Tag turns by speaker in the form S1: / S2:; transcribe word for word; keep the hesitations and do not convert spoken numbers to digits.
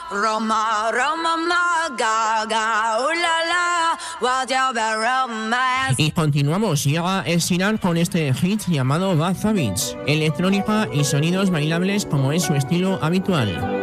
S1: Roma, Roma, ma, gaga, uh, la, la, what you be romance.
S2: Y continuamos, llega el Sinar con este hit llamado Bad Habits, electrónica y sonidos bailables como es su estilo habitual.